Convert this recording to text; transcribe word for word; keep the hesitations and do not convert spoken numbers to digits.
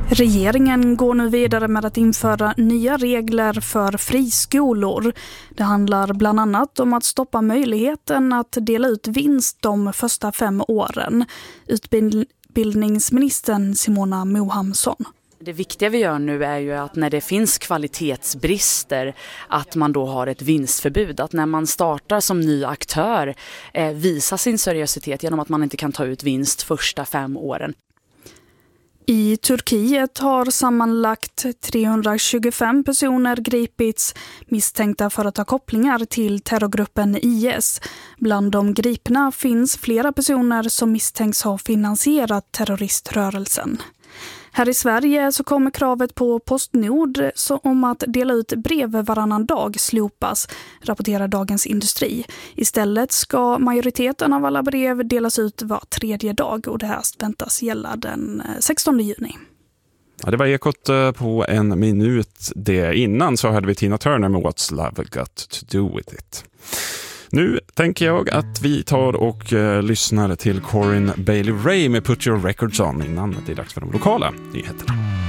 Regeringen går nu vidare med att införa nya regler för friskolor. Det handlar bland annat om att stoppa möjligheten att dela ut vinst de första fem åren. Utbildningsministern Simona Mohamsson. Det viktiga vi gör nu är ju att när det finns kvalitetsbrister att man då har ett vinstförbud. Att när man startar som ny aktör eh, visa sin seriositet genom att man inte kan ta ut vinst första fem åren. I Turkiet har sammanlagt trehundratjugofem personer gripits misstänkta för att ha kopplingar till terrorgruppen I S. Bland de gripna finns flera personer som misstänks ha finansierat terroriströrelsen. Här i Sverige så kommer kravet på Postnord så om att dela ut brev varannan dag slopas, rapporterar Dagens Industri. Istället ska majoriteten av alla brev delas ut var tredje dag och det här väntas gälla den sextonde juni. Ja, det var Ekot på en minut. Det innan så hade vi Tina Turner med What's Love Got To Do With It. Nu tänker jag att vi tar och uh, lyssnar till Corinne Bailey Rae med Put Your Records On innan det är dags för de lokala nyheterna.